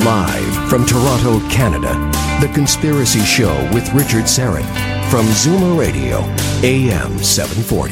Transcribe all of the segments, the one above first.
Live from Toronto, Canada, The Conspiracy Show with Richard Syrett from Zoomer Radio, AM 740.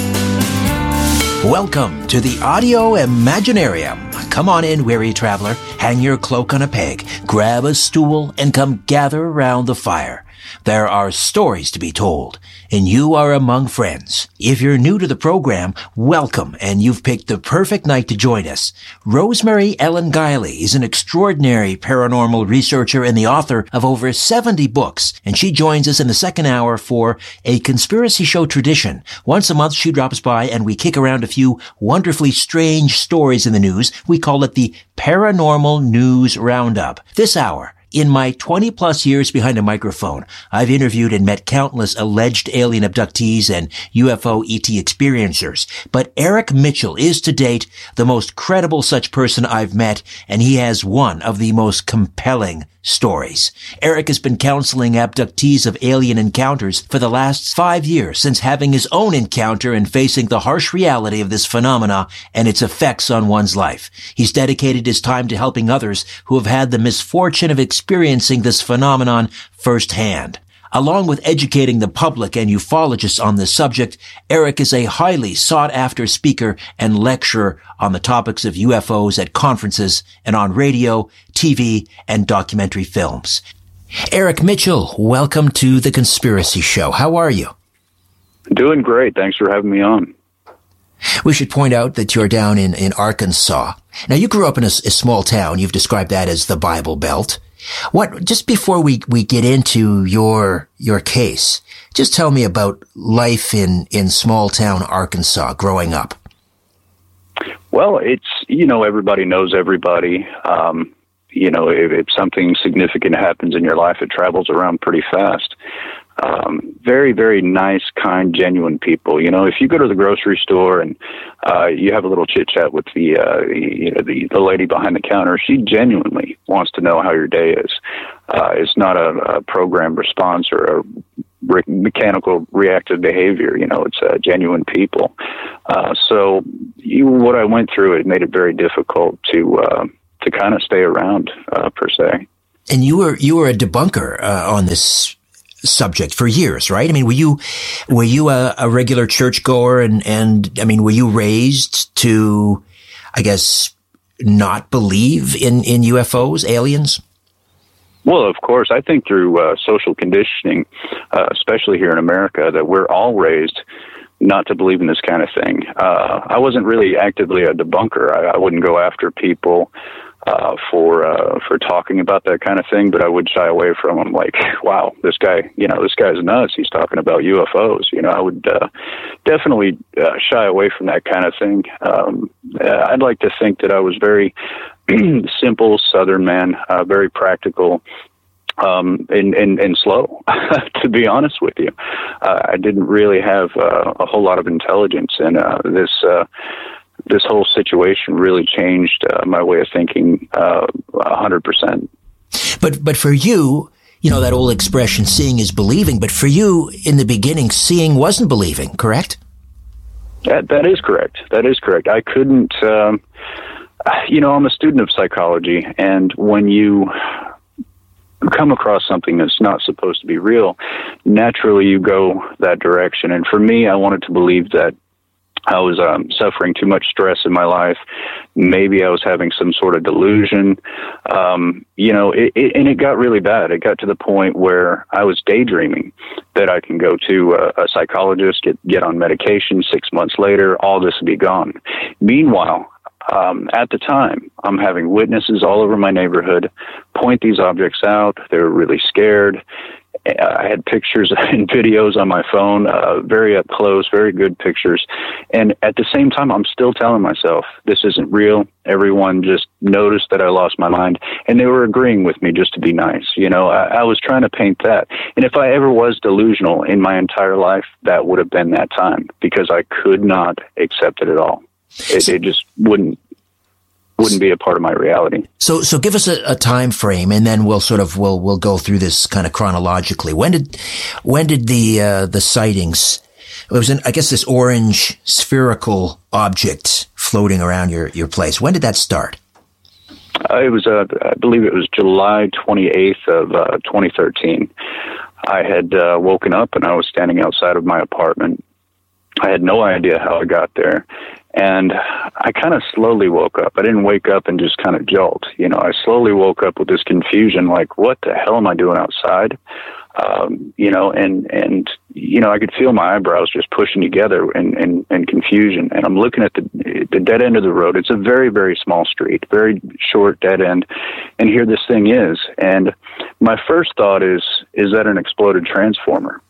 Welcome to the Audio Imaginarium. Come on in, weary traveler. Hang your cloak on a peg, grab a stool, and come gather around the fire. There are stories to be told, and you are among friends. If you're new to the program, welcome, and you've picked the perfect night to join us. Rosemary Ellen Guiley is an extraordinary paranormal researcher and the author of over 70 books, and she joins us in the second hour for a conspiracy show tradition. Once a month, she drops by, and we kick around a few wonderfully strange stories in the news. We call it the Paranormal News Roundup. This hour, in my 20-plus years behind a microphone, I've interviewed and met countless alleged alien abductees and UFO ET experiencers. But Eric Mitchell is, to date, the most credible such person I've met, and he has one of the most compelling stories. Eric has been counseling abductees of alien encounters for the last 5 years since having his own encounter and facing the harsh reality of this phenomena and its effects on one's life. He's dedicated his time to helping others who have had the misfortune of experiencing this phenomenon firsthand. Along with educating the public and ufologists on this subject, Eric is a highly sought-after speaker and lecturer on the topics of UFOs at conferences and on radio, TV, and documentary films. Eric Mitchell, welcome to The Conspiracy Show. How are you? Doing great. Thanks for having me on. We should point out that you're down in Arkansas. Now, you grew up in a small town. You've described that as the Bible Belt. Just before we get into your case, just tell me about life in small town Arkansas growing up. Well, it's, everybody knows everybody. If something significant happens in your life, it travels around pretty fast. Very, very nice, kind, genuine people. If you go to the grocery store and you have a little chit chat with the lady behind the counter, she genuinely wants to know how your day is. It's not a programmed response or a mechanical reactive behavior. It's genuine people. So what I went through, it made it very difficult to kind of stay around per se. And you were a debunker on this subject for years, right? I mean, were you a regular churchgoer and I mean, were you raised to, I guess, not believe in UFOs, aliens? Well, of course, I think through social conditioning, especially here in America, that we're all raised not to believe in this kind of thing. I wasn't really actively a debunker. I wouldn't go after people for talking about that kind of thing, but I would shy away from them. Like, wow, this guy's nuts. He's talking about UFOs. I would definitely shy away from that kind of thing. I'd like to think that I was very simple Southern man, very practical, and slow, to be honest with you. I didn't really have a whole lot of intelligence, and this whole situation really changed my way of thinking 100%. But for you, that old expression, seeing is believing, but for you, in the beginning, seeing wasn't believing, correct? That is correct. That is correct. I couldn't, I'm a student of psychology, and when you come across something that's not supposed to be real, naturally you go that direction. And for me, I wanted to believe that I was suffering too much stress in my life. Maybe I was having some sort of delusion. And it got really bad. It got to the point where I was daydreaming that I can go to a psychologist, get on medication. 6 months later, all this would be gone. Meanwhile, at the time, I'm having witnesses all over my neighborhood point these objects out. They were really scared. I had pictures and videos on my phone, very up close, very good pictures. And at the same time, I'm still telling myself, this isn't real. Everyone just noticed that I lost my mind, and they were agreeing with me just to be nice. I was trying to paint that. And if I ever was delusional in my entire life, that would have been that time, because I could not accept it at all. It just wouldn't be a part of my reality. So give us a time frame, and then we'll go through this kind of chronologically. When did the sightings? It was this orange spherical object floating around your place. When did that start? I believe it was July 28th of 2013. I had woken up and I was standing outside of my apartment. I had no idea how I got there. And I kind of slowly woke up. I didn't wake up and just kind of jolt. I slowly woke up with this confusion, like, what the hell am I doing outside? I could feel my eyebrows just pushing together in confusion. And I'm looking at the dead end of the road. It's a very, very small street, very short dead end. And here this thing is. And my first thought is that an exploded transformer?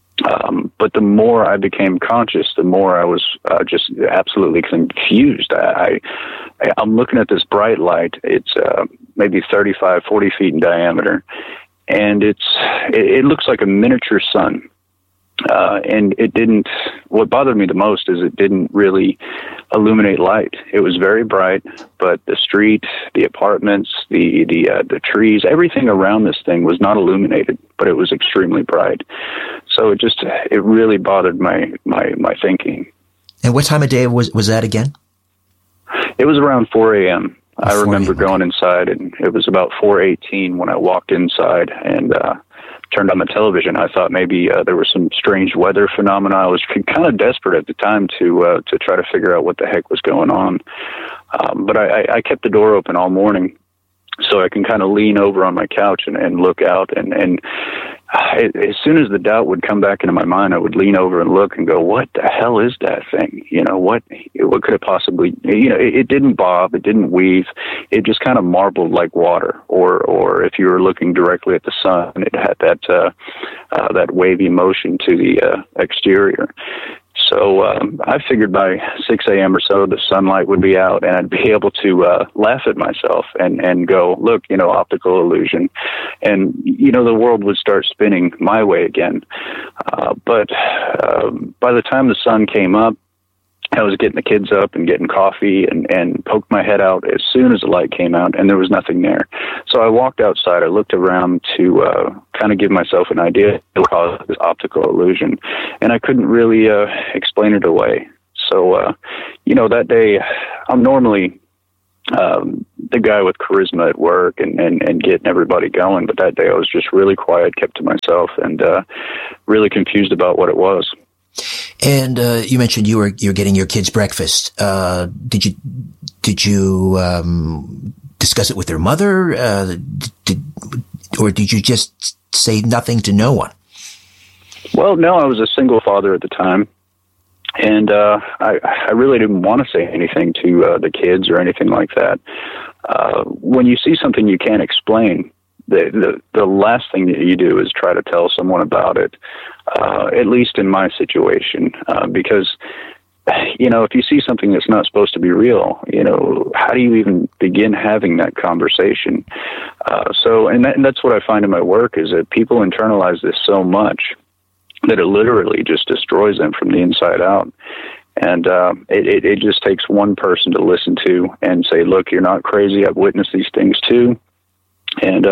But the more I became conscious, the more I was just absolutely confused. I'm looking at this bright light. It's maybe 35, 40 feet in diameter. And it looks like a miniature sun. And what bothered me the most is it didn't really illuminate light. It was very bright, but the street, the apartments, the trees, everything around this thing was not illuminated, but it was extremely bright. So it really bothered my thinking. And what time of day was that again? It was around 4 a.m. I remember going inside, and it was about 4:18 when I walked inside and turned on the television. I thought maybe there was some strange weather phenomena. I was kind of desperate at the time to try to figure out what the heck was going on. But I kept the door open all morning so I can kind of lean over on my couch and look out. And as soon as the doubt would come back into my mind, I would lean over and look and go, what the hell is that thing? What could it possibly, it didn't bob, it didn't weave. It just kind of marbled like water. Or if you were looking directly at the sun, it had that wavy motion to the exterior. So I figured by 6 a.m. or so, the sunlight would be out, and I'd be able to laugh at myself and go, look, optical illusion. And, the world would start spinning my way again. But by the time the sun came up, I was getting the kids up and getting coffee and poked my head out as soon as the light came out, and there was nothing there. So I walked outside. I looked around to kind of give myself an idea of how this optical illusion, and I couldn't really explain it away. So, that day, I'm normally the guy with charisma at work and getting everybody going, but that day I was just really quiet, kept to myself, and really confused about what it was. And you mentioned you're getting your kids breakfast. Did you discuss it with their mother? Or did you just say nothing to no one? Well, no, I was a single father at the time, and I really didn't want to say anything to the kids or anything like that. When you see something you can't explain, the last thing that you do is try to tell someone about it, at least in my situation, because, if you see something that's not supposed to be real, how do you even begin having that conversation? And that's what I find in my work is that people internalize this so much that it literally just destroys them from the inside out. And it just takes one person to listen to and say, look, you're not crazy. I've witnessed these things too. And,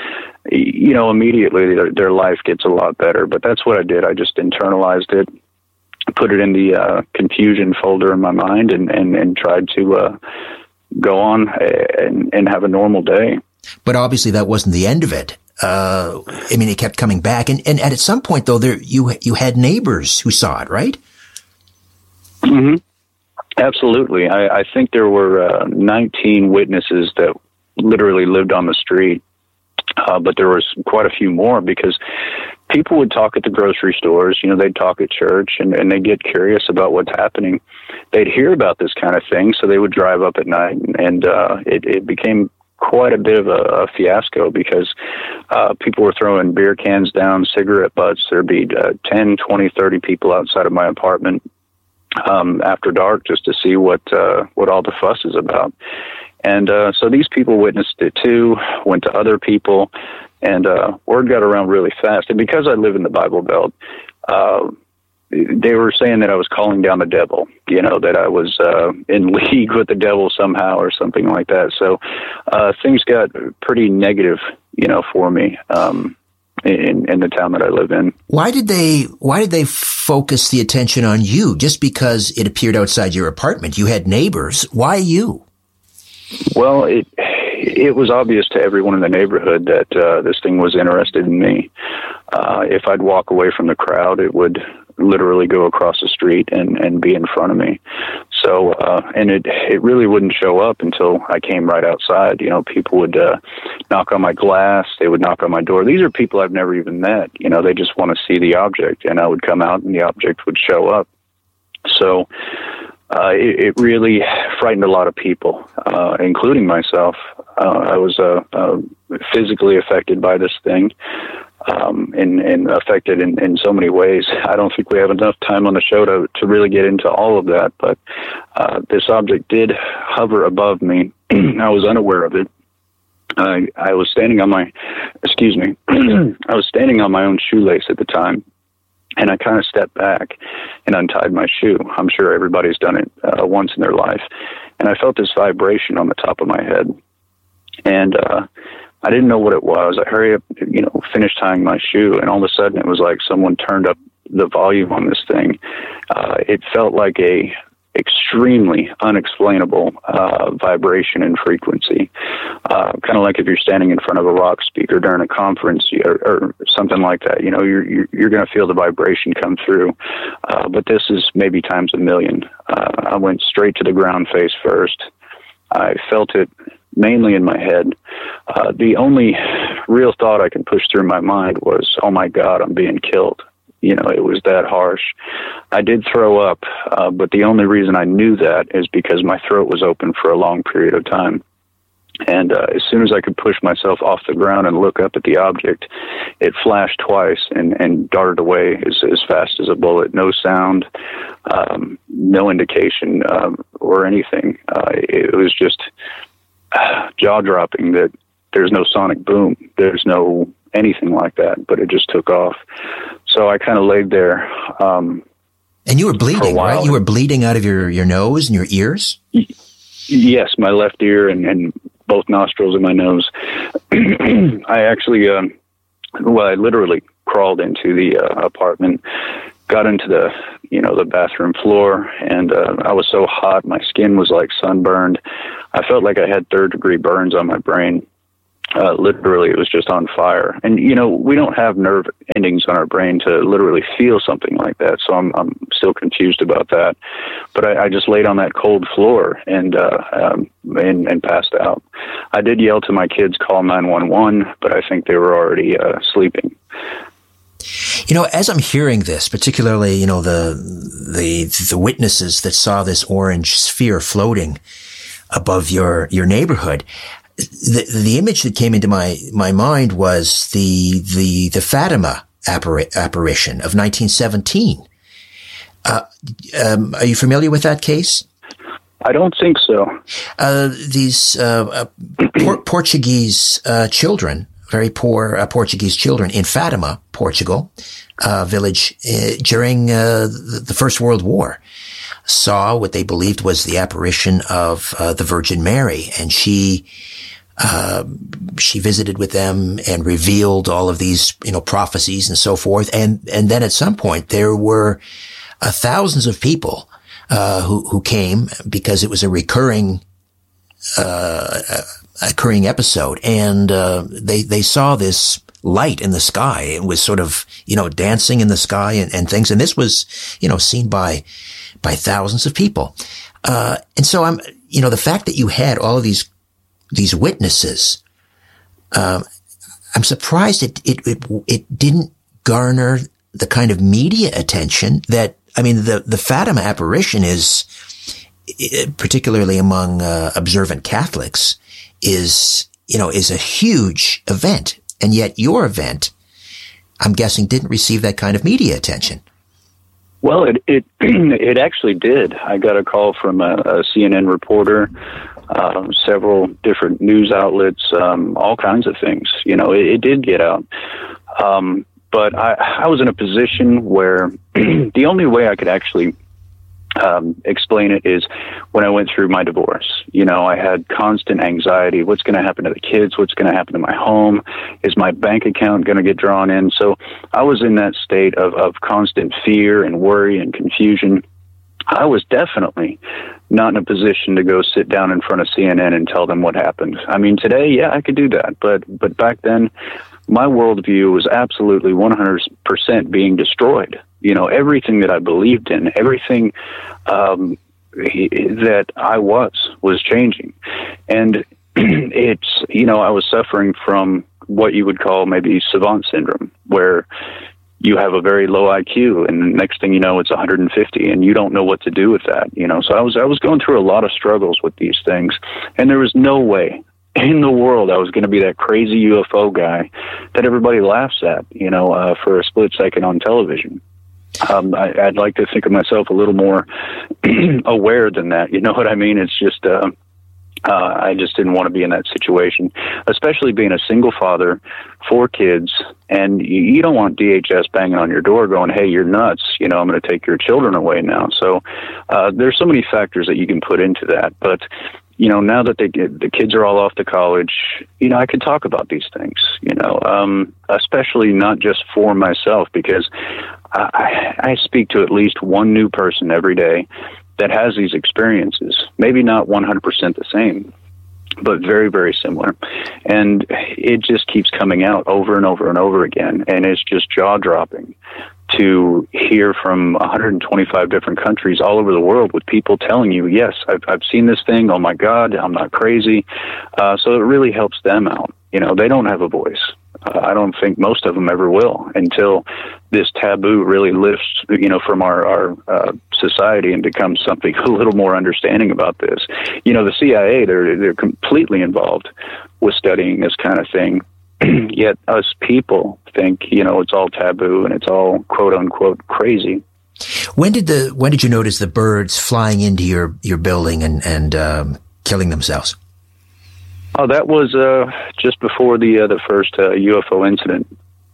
immediately their life gets a lot better. But that's what I did. I just internalized it, put it in the confusion folder in my mind, and tried to go on and have a normal day. But obviously that wasn't the end of it. It kept coming back. And at some point, though, you had neighbors who saw it, right? Mm-hmm. Absolutely. I think there were 19 witnesses that literally lived on the street. But there was quite a few more because people would talk at the grocery stores, they'd talk at church and they'd get curious about what's happening. They'd hear about this kind of thing, so they would drive up at night and it became quite a bit of a fiasco because people were throwing beer cans down, cigarette butts. There'd be 10, 20, 30 people outside of my apartment after dark just to see what all the fuss is about. And so these people witnessed it too, went to other people, and word got around really fast. And because I live in the Bible Belt, they were saying that I was calling down the devil, that I was in league with the devil somehow or something like that. So things got pretty negative, for me in the town that I live in. Why did they focus the attention on you? Just because it appeared outside your apartment? You had neighbors. Why you? Well, it was obvious to everyone in the neighborhood that this thing was interested in me. If I'd walk away from the crowd, it would literally go across the street and be in front of me. So, and it really wouldn't show up until I came right outside. You know, people would knock on my glass. They would knock on my door. These are people I've never even met. You know, they just want to see the object, and I would come out and the object would show up. So it really frightened a lot of people, including myself. I was physically affected by this thing. And affected in so many ways. I don't think we have enough time on the show to really get into all of that, but this object did hover above me. I was unaware of it. I was standing on my, I was standing on my own shoelace at the time, and I kind of stepped back and untied my shoe. I'm sure everybody's done it once in their life. And I felt this vibration on the top of my head. And I didn't know what it was. I hurried up, finished tying my shoe, and all of a sudden it was like someone turned up the volume on this thing. It felt like a extremely unexplainable vibration and frequency, kind of like if you're standing in front of a rock speaker during a conference or something like that. You know, you're going to feel the vibration come through, but this is maybe times a million. I went straight to the ground face first. I felt it mainly in my head. The only real thought I could push through my mind was, oh my God, I'm being killed. You know, it was that harsh. I did throw up, but the only reason I knew that is because my throat was open for a long period of time. And as soon as I could push myself off the ground and look up at the object, it flashed twice and darted away as fast as a bullet. No sound, no indication or anything. It was just jaw-dropping that there's no sonic boom. There's no anything like that, but it just took off. So I kind of laid there. And you were bleeding, right? You were bleeding out of your nose and your ears? Yes, my left ear and both nostrils and my nose. I actually, I literally crawled into the apartment, got into the bathroom floor, and I was so hot, my skin was like sunburned. I felt like I had third-degree burns on my brain. Literally, it was just on fire. And, we don't have nerve endings on our brain to literally feel something like that, so I'm still confused about that. But I just laid on that cold floor and passed out. I did yell to my kids, call 911, but I think they were already sleeping. As I'm hearing this, particularly, the witnesses that saw this orange sphere floating above your neighborhood, the image that came into my mind was the Fatima apparition of 1917. Are you familiar with that case? I don't think so. These Portuguese children, very poor Portuguese children in Fatima, Portugal, village during the First World War, saw what they believed was the apparition of the Virgin Mary, and she visited with them and revealed all of these prophecies and so forth. And then at some point there were thousands of people who came because it was a recurring episode, and they saw this light in the sky. It was sort of dancing in the sky and things, and this was seen by thousands of people. And so the fact that you had all of these witnesses, I'm surprised it didn't garner the kind of media attention that, the Fatima apparition is, particularly among observant Catholics, is a huge event. And yet your event, I'm guessing, didn't receive that kind of media attention. Well, it actually did. I got a call from a CNN reporter, several different news outlets, all kinds of things. It did get out. But I was in a position where the only way I could actually explain it is when I went through my divorce. I had constant anxiety. What's going to happen to the kids? What's going to happen to my home? Is my bank account going to get drawn in? So I was in that state of constant fear and worry and confusion. I was definitely not in a position to go sit down in front of CNN and tell them what happened. I mean, today, yeah, I could do that, but back then, my worldview was absolutely 100% being destroyed. You know, everything that I believed in, everything that I was changing. And it's, you know, I was suffering from what you would call maybe savant syndrome, where you have a very low IQ, and the next thing you know, it's 150, and you don't know what to do with that. You know, so I was going through a lot of struggles with these things, and there was no way in the world I was going to be that crazy UFO guy that everybody laughs at, you know, for a split second on television. I'd like to think of myself a little more aware than that. You know what I mean? It's just, I just didn't want to be in that situation, especially being a single father, 4 kids, and you don't want DHS banging on your door going, hey, you're nuts, you know, I'm going to take your children away now. So there's so many factors that you can put into that. But, you know, now that the kids are all off to college, you know, I could talk about these things, you know, especially not just for myself, because I speak to at least one new person every day that has these experiences, maybe not 100% the same, but very, very similar. And it just keeps coming out over and over and over again. And it's just jaw-dropping to hear from 125 different countries all over the world with people telling you, yes, I've seen this thing. Oh, my God, I'm not crazy. So it really helps them out. You know, they don't have a voice. I don't think most of them ever will until this taboo really lifts, you know, from our society and becomes something a little more understanding about this. You know, the CIA, they're completely involved with studying this kind of thing. Yet us people think, you know, it's all taboo and it's all quote unquote crazy. When did you notice the birds flying into your building and killing themselves? Oh, that was just before the first UFO incident.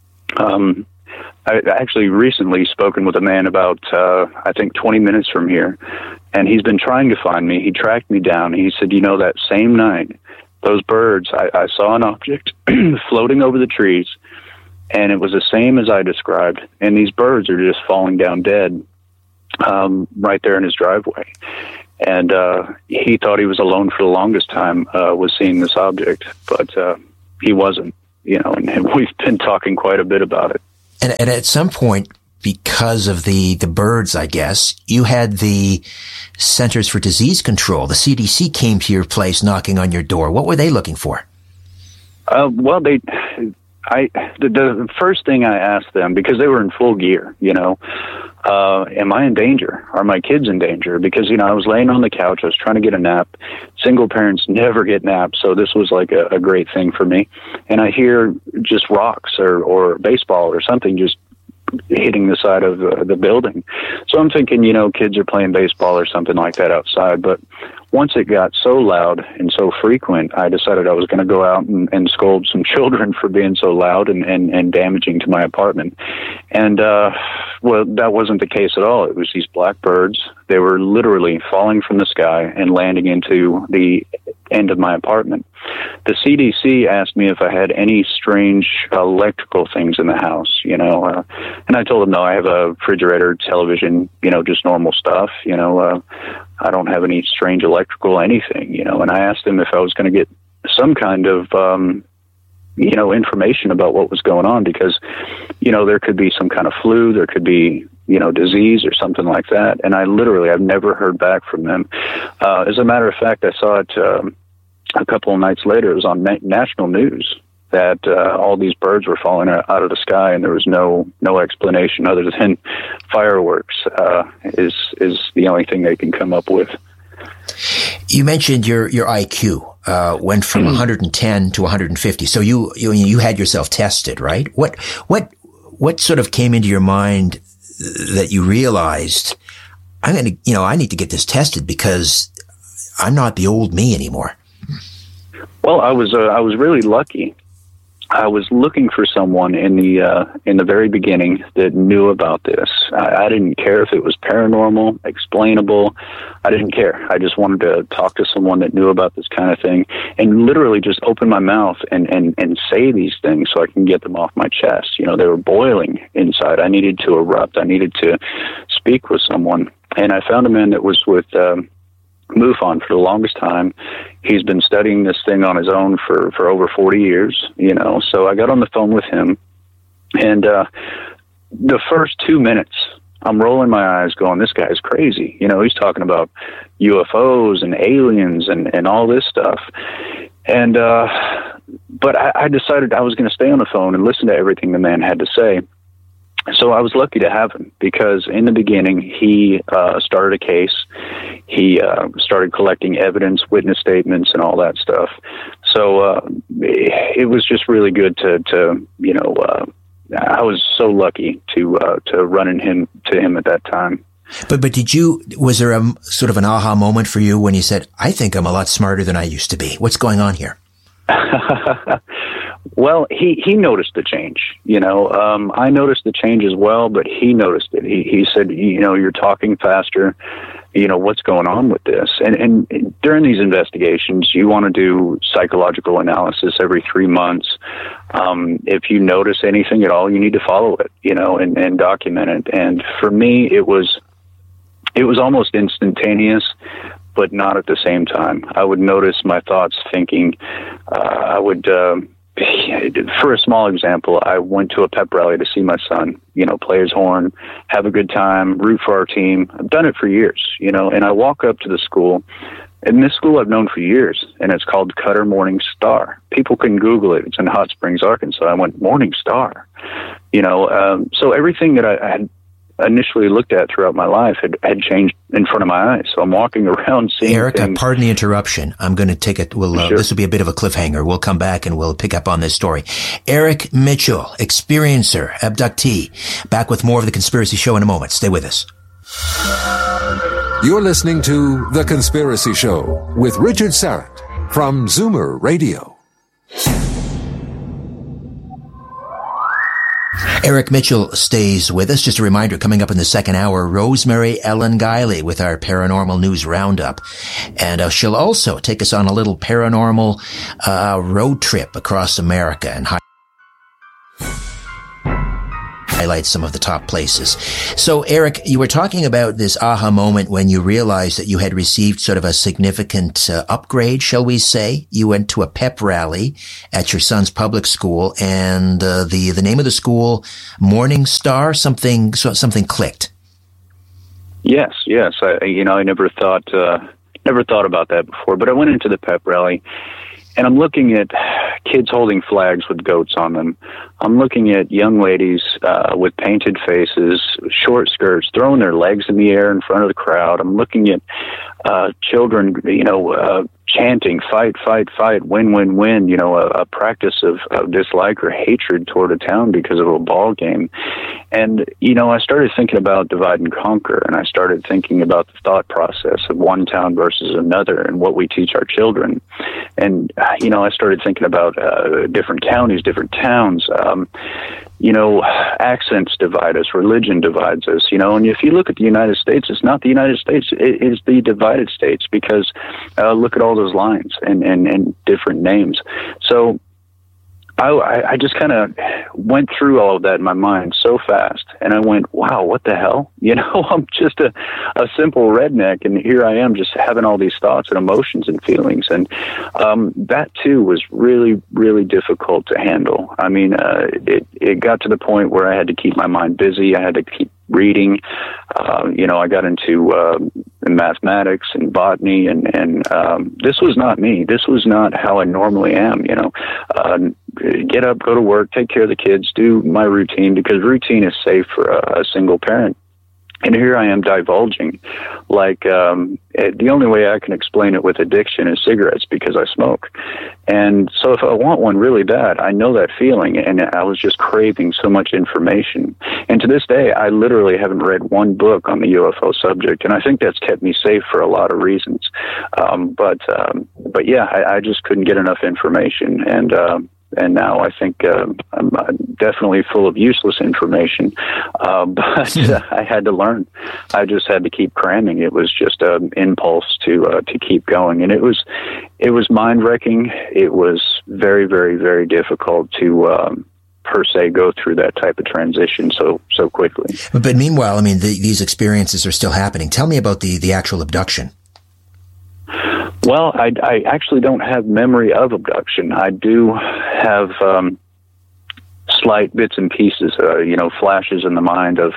I actually recently spoken with a man about, I think, 20 minutes from here, and he's been trying to find me. He tracked me down. He said, you know, that same night, those birds, I saw an object floating over the trees, and it was the same as I described, and these birds are just falling down dead right there in his driveway. And he thought he was alone for the longest time was seeing this object, but he wasn't, you know, and we've been talking quite a bit about it. And at some point, because of the birds, I guess, you had the Centers for Disease Control, the CDC, came to your place knocking on your door. What were they looking for? Well, the first thing I asked them, because they were in full gear, you know, am I in danger? Are my kids in danger? Because, you know, I was laying on the couch. I was trying to get a nap. Single parents never get naps, so this was like a great thing for me. And I hear just rocks or baseball or something just hitting the side of the building. So I'm thinking, you know, kids are playing baseball or something like that outside. But once it got so loud and so frequent, I decided I was going to go out and scold some children for being so loud and damaging to my apartment. And, well, that wasn't the case at all. It was these black birds. They were literally falling from the sky and landing into the end of my apartment. The CDC asked me if I had any strange electrical things in the house, you know, and I told them, no, I have a refrigerator, television, you know, just normal stuff, you know, I don't have any strange electrical anything, you know, and I asked them if I was going to get some kind of, you know, information about what was going on, because, you know, there could be some kind of flu, there could be, you know, disease or something like that. And I've never heard back from them. As a matter of fact, I saw it a couple of nights later. It was on national news that all these birds were falling out of the sky, and there was no explanation other than fireworks is the only thing they can come up with. You mentioned your IQ went from 110 to 150. So you had yourself tested, right? What sort of came into your mind that you realized, I need to get this tested because I'm not the old me anymore? Well, I was really lucky. I was looking for someone in the very beginning that knew about this. I didn't care if it was paranormal, explainable. I didn't care. I just wanted to talk to someone that knew about this kind of thing and literally just open my mouth and say these things so I can get them off my chest. You know, they were boiling inside. I needed to erupt. I needed to speak with someone. And I found a man that was with MUFON for the longest time. He's been studying this thing on his own for over 40 years, you know. So I got on the phone with him, and the first 2 minutes, I'm rolling my eyes going, this guy's crazy. You know, he's talking about UFOs and aliens and all this stuff. And but I decided I was going to stay on the phone and listen to everything the man had to say. So I was lucky to have him, because in the beginning, he started a case. He started collecting evidence, witness statements, and all that stuff. So it was just really good to you know, I was so lucky to run into him at that time. But was there a sort of an aha moment for you when you said, I think I'm a lot smarter than I used to be? What's going on here? Well, he noticed the change, you know. I noticed the change as well, but he noticed it. He said, you know, you're talking faster. You know, what's going on with this? And during these investigations, you want to do psychological analysis every 3 months. If you notice anything at all, you need to follow it, you know, and document it. And for me, it was almost instantaneous, but not at the same time. I would notice my thoughts, thinking. I would, for a small example, I went to a pep rally to see my son, you know, play his horn, have a good time, root for our team. I've done it for years, you know, and I walk up to the school, and this school I've known for years, and it's called Cutter Morning Star. People can Google it. It's in Hot Springs, Arkansas. I went, Morning Star, you know. So everything that I had initially looked at throughout my life had changed in front of my eyes. So I'm walking around seeing Eric, things. Pardon the interruption. I'm going to take it. Sure. This will be a bit of a cliffhanger. We'll come back and we'll pick up on this story. Eric Mitchell, experiencer, abductee. Back with more of The Conspiracy Show in a moment. Stay with us. You're listening to The Conspiracy Show with Richard Syrett from Zoomer Radio. Eric Mitchell stays with us. Just a reminder, coming up in the second hour, Rosemary Ellen Guiley with our Paranormal News Roundup. And she'll also take us on a little paranormal road trip across America and highlight some of the top places. So, Eric, you were talking about this aha moment when you realized that you had received sort of a significant upgrade, shall we say. You went to a pep rally at your son's public school, and the name of the school, Morning Star, something clicked. Yes. I never thought about that before, but I went into the pep rally, and I'm looking at kids holding flags with goats on them. I'm looking at young ladies with painted faces, short skirts, throwing their legs in the air in front of the crowd. I'm looking at children, chanting, fight, fight, fight, win, win, win, a practice of dislike or hatred toward a town because of a ball game. And, I started thinking about divide and conquer, and I started thinking about the thought process of one town versus another and what we teach our children. And, I started thinking about different counties, different towns. Accents divide us, religion divides us, and if you look at the United States, it's not the United States, it is the divided states, because look at all those lines and different names. So I just kind of went through all of that in my mind so fast, and I went, wow, what the hell? I'm just a simple redneck, and here I am just having all these thoughts and emotions and feelings. And that, too, was really, really difficult to handle. I mean, it got to the point where I had to keep my mind busy. I had to keep reading. I got into mathematics and botany, and this was not me. This was not how I normally am, get up, go to work, take care of the kids, do my routine, because routine is safe for a single parent. And here I am divulging, like the only way I can explain it with addiction is cigarettes, because I smoke. And so if I want one really bad, I know that feeling, and I was just craving so much information. And to this day, I literally haven't read one book on the UFO subject, and I think that's kept me safe for a lot of reasons. But yeah, I just couldn't get enough information, and now I think I'm definitely full of useless information, but I had to learn. I just had to keep cramming. It was just an impulse to keep going, and it was mind-wrecking. It was very, very, very difficult to per se go through that type of transition so quickly. But meanwhile, I mean, these experiences are still happening. Tell me about the actual abduction. Well, I actually don't have memory of abduction. I do have slight bits and pieces, flashes in the mind of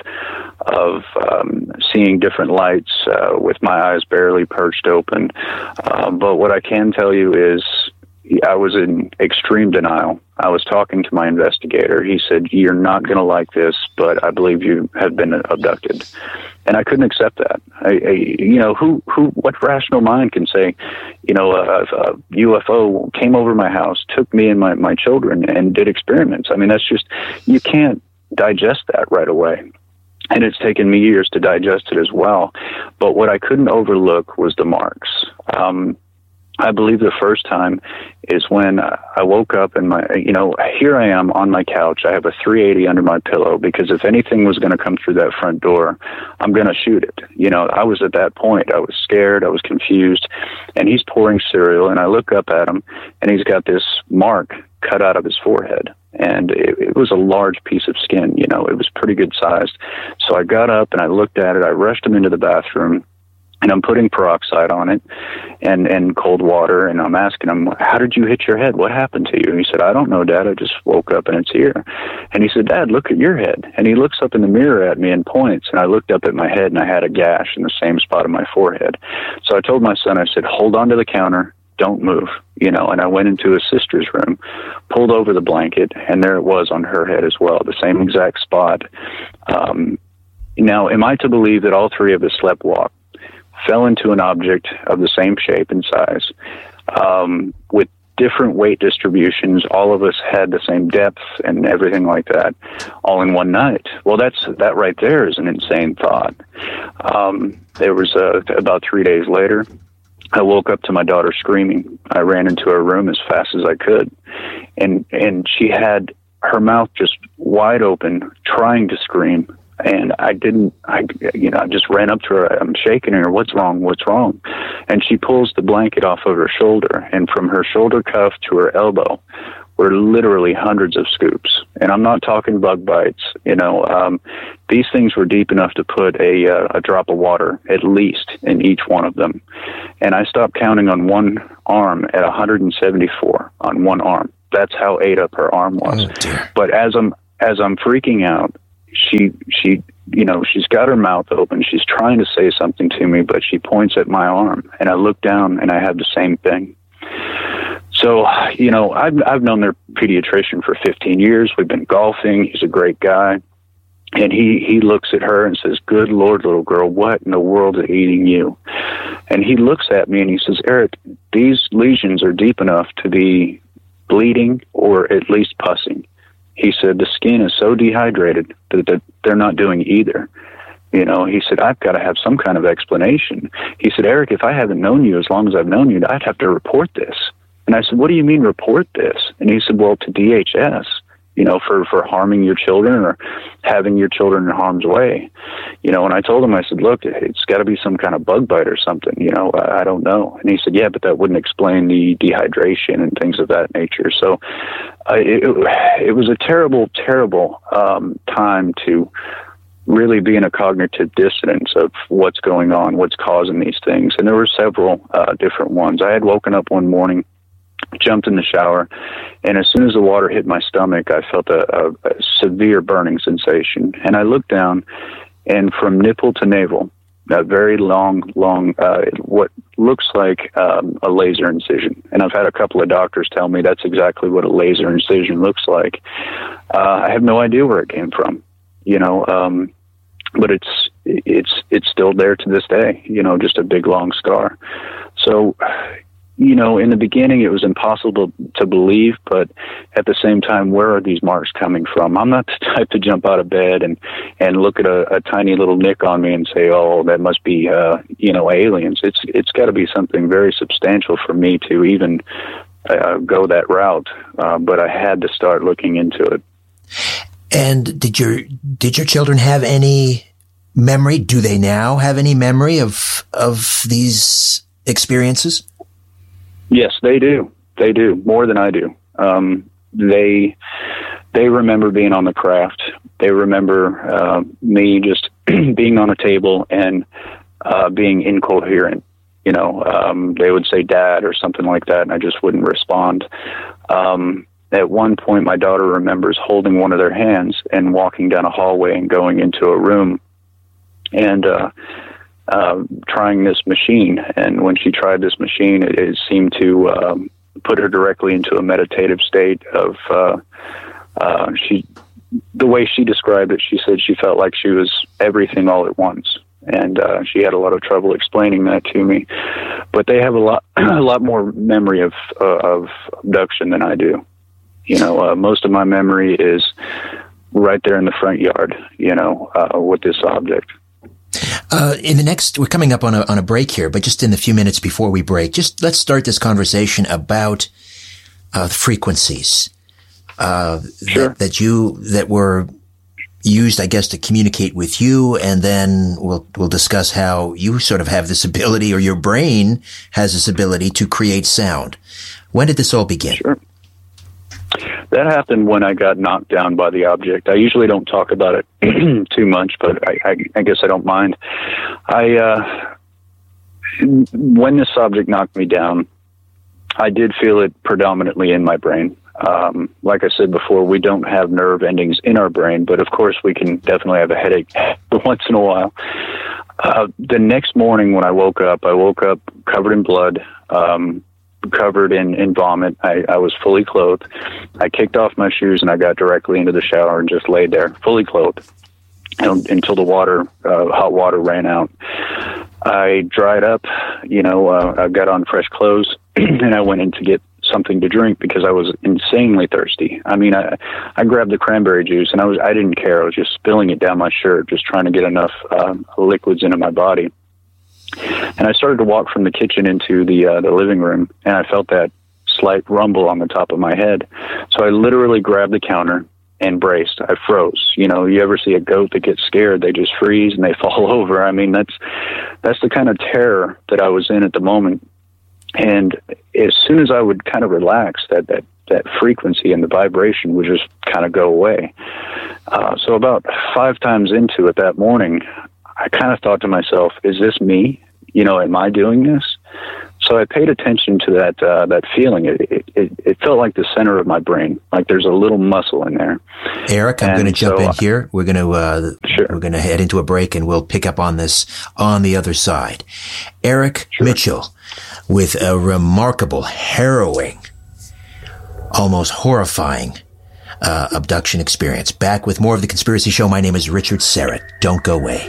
seeing different lights with my eyes barely perched open. But what I can tell you is I was in extreme denial. I was talking to my investigator. He said, "You're not going to like this, but I believe you have been abducted." And I couldn't accept that. What rational mind can say, a UFO came over my house, took me and my children and did experiments? I mean, that's just, you can't digest that right away. And it's taken me years to digest it as well. But what I couldn't overlook was the marks. I believe the first time is when I woke up and here I am on my couch. I have a 380 under my pillow because if anything was going to come through that front door, I'm going to shoot it. I was at that point. I was scared. I was confused. And he's pouring cereal, and I look up at him, and he's got this mark cut out of his forehead. And it was a large piece of skin. It was pretty good sized. So I got up and I looked at it. I rushed him into the bathroom. And I'm putting peroxide on it and cold water, and I'm asking him, "How did you hit your head? What happened to you?" And he said, "I don't know, Dad. I just woke up and it's here." And he said, "Dad, look at your head." And he looks up in the mirror at me and points, and I looked up at my head, and I had a gash in the same spot of my forehead. So I told my son, I said, "Hold on to the counter. Don't move." And I went into his sister's room, pulled over the blanket, and there it was on her head as well, the same exact spot. Now, am I to believe that all three of us sleptwalked, fell into an object of the same shape and size, with different weight distributions? All of us had the same depth and everything like that, all in one night. Well, that right there is an insane thought. There was about 3 days later, I woke up to my daughter screaming. I ran into her room as fast as I could, and she had her mouth just wide open, trying to scream. And I just ran up to her. I'm shaking her. "What's wrong? What's wrong?" And she pulls the blanket off of her shoulder, and from her shoulder cuff to her elbow were literally hundreds of scoops. And I'm not talking bug bites. These things were deep enough to put a drop of water at least in each one of them. And I stopped counting on one arm at 174 on one arm. That's how ate up her arm was. Oh, but as I'm freaking out, she's got her mouth open. She's trying to say something to me, but she points at my arm, and I look down and I have the same thing. So, I've known their pediatrician for 15 years. We've been golfing. He's a great guy. And he looks at her and says, "Good Lord, little girl, what in the world is eating you?" And he looks at me and he says, "Eric, these lesions are deep enough to be bleeding or at least pussing." He said, "The skin is so dehydrated that they're not doing either." He said, "I've got to have some kind of explanation." He said, "Eric, if I haven't known you as long as I've known you, I'd have to report this." And I said, "What do you mean report this?" And he said, "Well, to DHS, for harming your children or having your children in harm's way." And I told him, I said, "Look, it's got to be some kind of bug bite or something. I don't know." And he said, "Yeah, but that wouldn't explain the dehydration and things of that nature." So it was a terrible, terrible time to really be in a cognitive dissonance of what's going on, what's causing these things. And there were several different ones. I had woken up one morning, jumped in the shower, and as soon as the water hit my stomach, I felt a severe burning sensation. And I looked down, and from nipple to navel, a very long, what looks like a laser incision. And I've had a couple of doctors tell me that's exactly what a laser incision looks like. I have no idea where it came from, but it's still there to this day, just a big, long scar. So, in the beginning, it was impossible to believe, but at the same time, where are these marks coming from? I'm not the type to jump out of bed and look at a tiny little nick on me and say, "Oh, that must be, aliens." It's got to be something very substantial for me to even go that route. But I had to start looking into it. And did your children have any memory? Do they now have any memory of these experiences? Yes, they do. They do, more than I do. They they remember being on the craft. They remember me just being on a table and being incoherent. You know, they would say "Dad" or something like that, and I just wouldn't respond. At one point, my daughter remembers holding one of their hands and walking down a hallway and going into a room and trying this machine. And when she tried this machine, it seemed to put her directly into a meditative state of the way she described it, she said she felt like she was everything all at once. And she had a lot of trouble explaining that to me. But they have a lot more memory of abduction than I do. You know, most of my memory is right there in the front yard, you know, with this object. In the next, we're coming up on a break here, but just in the few minutes before we break, just let's start this conversation about frequencies Sure. that were used, I guess, to communicate with you, and then we'll discuss how you sort of have this ability, or your brain has this ability to create sound. When did this all begin? Sure. That happened when I got knocked down by the object. I usually don't talk about it too much, but I guess I don't mind. When this object knocked me down, I did feel it predominantly in my brain. Like I said before, we don't have nerve endings in our brain, but of course we can definitely have a headache once in a while. The next morning when I woke up covered in blood, covered in vomit. I was fully clothed. I kicked off my shoes and I got directly into the shower and just laid there, fully clothed, until the hot water ran out. I dried up, I got on fresh clothes, and I went in to get something to drink because I was insanely thirsty. I mean, I grabbed the cranberry juice and I didn't care. I was just spilling it down my shirt, just trying to get enough liquids into my body. And I started to walk from the kitchen into the living room, and I felt that slight rumble on the top of my head. So I literally grabbed the counter and braced. I froze. You know, you ever see a goat that gets scared? They just freeze and they fall over. I mean, that's the kind of terror that I was in at the moment. And as soon as I would kind of relax, that frequency and the vibration would just kind of go away. So about 5 times into it that morning, I kind of thought to myself, is this me? You know, am I doing this? So I paid attention to that feeling. It felt like the center of my brain, like there's a little muscle in there. Eric, I'm going to jump in here. We're going to sure. We're going to head into a break, and we'll pick up on this on the other side. Eric Sure. Mitchell, with a remarkable, harrowing, almost horrifying abduction experience. Back with more of The Conspiracy Show. My name is Richard Syrett. Don't go away.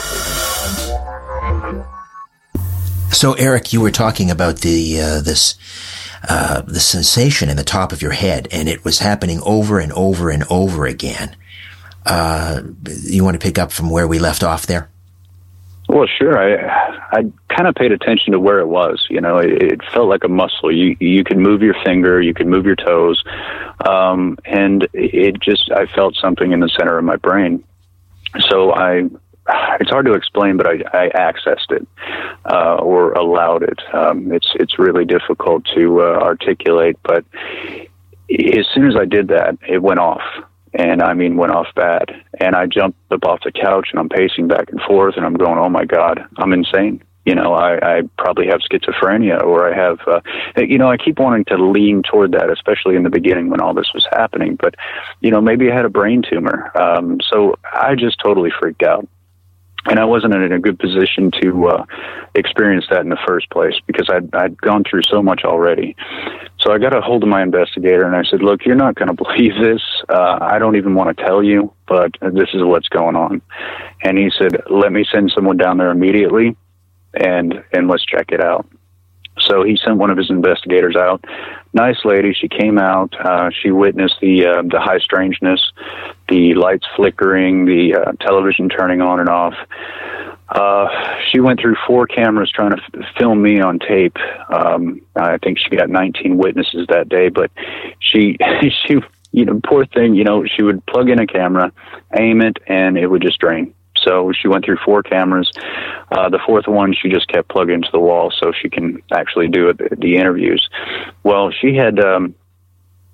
So, Eric, you were talking about the sensation in the top of your head, and it was happening over and over and over again. You want to pick up from where we left off there? Well, sure. I kind of paid attention to where it was. You know, it felt like a muscle. You could move your finger, you could move your toes, and I felt something in the center of my brain. So it's hard to explain, but I accessed it or allowed it. It's really difficult to articulate, but as soon as I did that, it went off. And I mean, went off bad. And I jumped up off the couch and I'm pacing back and forth and I'm going, oh my God, I'm insane. You know, I probably have schizophrenia, or I have, I keep wanting to lean toward that, especially in the beginning when all this was happening. But, maybe I had a brain tumor. So I just totally freaked out. And I wasn't in a good position to experience that in the first place because I'd gone through so much already. So I got a hold of my investigator and I said, look, you're not going to believe this. I don't even want to tell you, but this is what's going on. And he said, let me send someone down there immediately and let's check it out. So he sent one of his investigators out. Nice lady. She came out. She witnessed the high strangeness, the lights flickering, the television turning on and off. She went through 4 cameras trying to film me on tape. I think she got 19 witnesses that day, but she poor thing, she would plug in a camera, aim it, and it would just drain. So she went through 4 cameras. The 4th one, she just kept plugged into the wall so she can actually do the interviews. Well, she had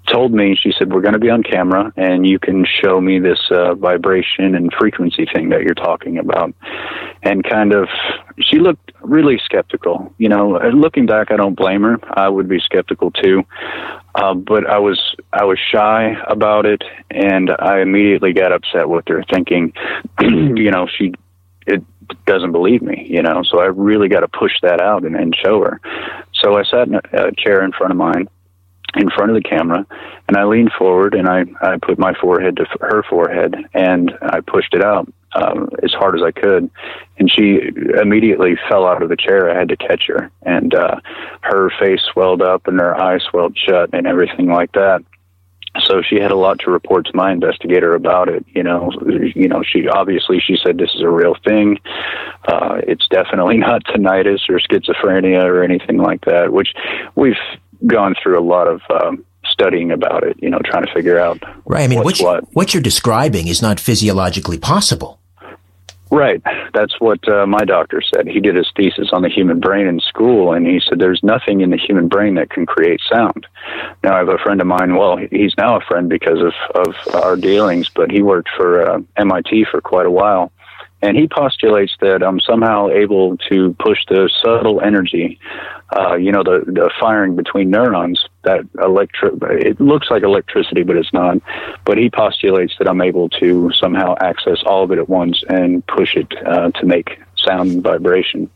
told me, she said, we're going to be on camera and you can show me this vibration and frequency thing that you're talking about. And kind of, she looked really skeptical. You know, looking back, I don't blame her. I would be skeptical too. But I was shy about it, and I immediately got upset with her, thinking, you know, it doesn't believe me, you know, so I really got to push that out and show her. So I sat in a chair in front of mine, in front of the camera, and I leaned forward and I put my forehead to her forehead and I pushed it out as hard as I could. And she immediately fell out of the chair. I had to catch her, and her face swelled up and her eyes swelled shut and everything like that. So she had a lot to report to my investigator about it. You know, she said, this is a real thing. It's definitely not tinnitus or schizophrenia or anything like that, which we've gone through a lot of studying about it, you know, trying to figure out. Right. I mean, what you're describing is not physiologically possible. Right. That's what my doctor said. He did his thesis on the human brain in school, and he said there's nothing in the human brain that can create sound. Now, I have a friend of mine, well, he's now a friend because of our dealings, but he worked for MIT for quite a while. And he postulates that I'm somehow able to push the subtle energy, the firing between neurons, that it looks like electricity, but it's not. But he postulates that I'm able to somehow access all of it at once and push it to make sound and vibration.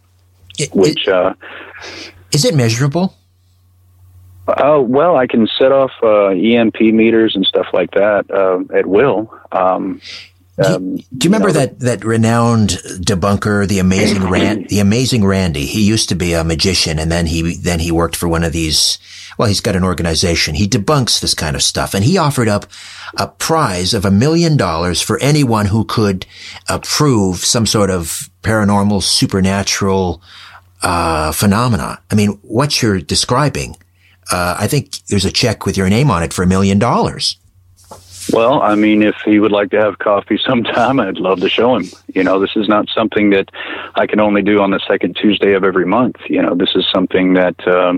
Is it measurable? Well, I can set off EMP meters and stuff like that at will. Do you remember that renowned debunker, the amazing Randy? He used to be a magician, and then he worked for one of these. Well, he's got an organization. He debunks this kind of stuff, and he offered up a prize of $1 million for anyone who could prove some sort of paranormal, supernatural phenomena. I mean, what you're describing, I think there's a check with your name on it for $1 million. Well, I mean, if he would like to have coffee sometime, I'd love to show him. You know, this is not something that I can only do on the second Tuesday of every month. You know, this is something that,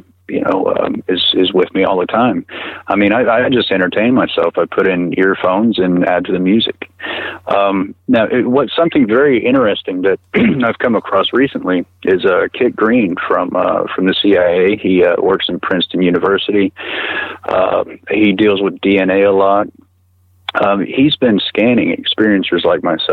is with me all the time. I mean, I just entertain myself. I put in earphones and add to the music. Now, what's something very interesting that I've come across recently is Kit Green from the CIA. He works in Princeton University. He deals with DNA a lot. He's been scanning experiencers like myself